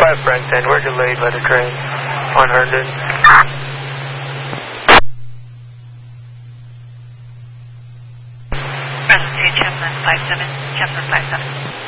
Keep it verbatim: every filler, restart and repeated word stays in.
five Frank ten, we're delayed by the crane. one hundred. Present Chaplin five seven, Chaplin five seven.